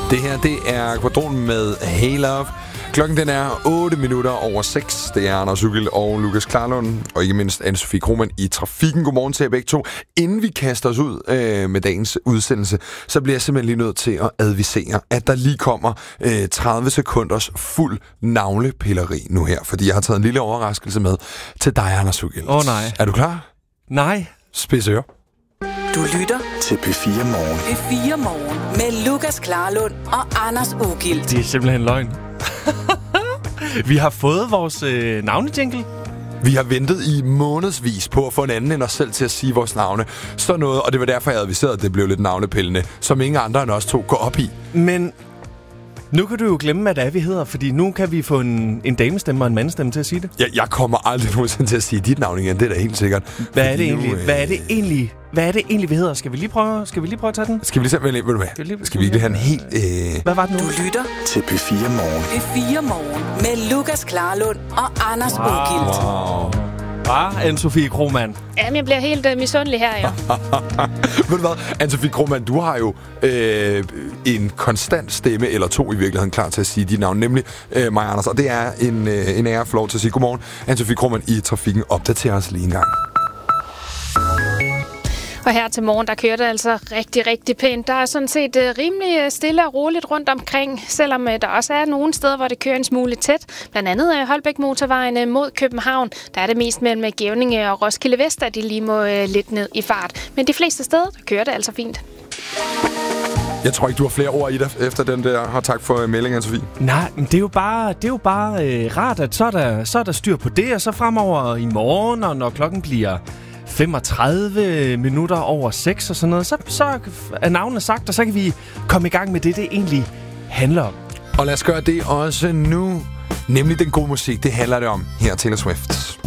Det her, det er Quadron med Hey Love. Klokken den er 8 minutter over 6. Det er Anders Ugilt og Lukas Klarlund, og ikke mindst Anne-Sophie Krohmann i Trafikken. Godmorgen til jer begge to. Inden vi kaster os ud med dagens udsendelse, så bliver jeg simpelthen lige nødt til at advisere, at der lige kommer 30 sekunders fuld navlepilleri nu her. Fordi jeg har taget en lille overraskelse med til dig, Anders Ugilt. Nej. Er du klar? Nej. Spids ører. Du lytter til P4 Morgen. P4 Morgen med Lukas Klarlund og Anders Ugilt. Det er simpelthen løgn. Vi har fået vores navnejingle. Vi har ventet i månedsvis på at få en anden end os selv til at sige vores navne. Så noget, og det var derfor, jeg adviserede, at det blev lidt navnepillende, som ingen andre end os to går op i. Men nu kan du jo glemme, hvad det er, vi hedder, fordi nu kan vi få en damestemme og en mandestemme til at sige det. Jeg kommer aldrig nogensinde til at sige dit navn igen, det er da helt sikkert. Hvad er det egentlig, vi hedder? Skal vi lige prøve at tage den? Skal vi lige simpelthen, ved du hvad? Skal vi lige have en helt... Hvad var det nu? Du lytter til P4 Morgen. P4 Morgen med Lukas Klarlund og Anders Ugilt. Wow. Anne-Sophie Krohmann. Jamen, jeg bliver helt misundelig her, jo. Ved du hvad, Anne-Sophie Krohmann, du har jo en konstant stemme, eller to i virkeligheden, klar til at sige dit navn, nemlig mig, Anders. Og det er en ære at få lov til at sige godmorgen. Anne-Sophie Krohmann i Trafikken. Opdater os lige en gang. Og her til morgen, der kører det altså rigtig, rigtig pænt. Der er sådan set rimelig stille og roligt rundt omkring, selvom der også er nogle steder, hvor det kører en smule tæt. Blandt andet Holbæk-motorvejen mod København. Der er det mest mellem Gevninge og Roskilde Vest, at de lige må lidt ned i fart. Men de fleste steder, der kører det altså fint. Jeg tror ikke, du har flere ord i dig efter den der. Og tak for meldingen, Anne-Sophie. Nej, men det er jo bare rart, at så er der styr på det, og så fremover i morgen, og når klokken bliver 35 minutter over 6 og sådan noget, så er navnet sagt, og så kan vi komme i gang med det egentlig handler om. Og lad os gøre det også nu. Nemlig den gode musik, det handler det om her Taylor Swift.